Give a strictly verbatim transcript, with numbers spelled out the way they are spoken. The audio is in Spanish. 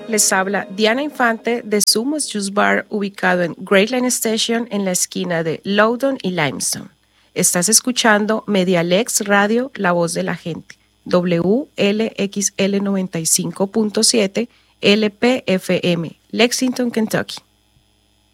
Les habla Diana Infante de Sumos Juice Bar, ubicado en Great Line Station en la esquina de Loudoun y Limestone. Estás escuchando Medialex Radio, la voz de la gente, W L X L noventa y cinco punto siete L P F M, Lexington, Kentucky.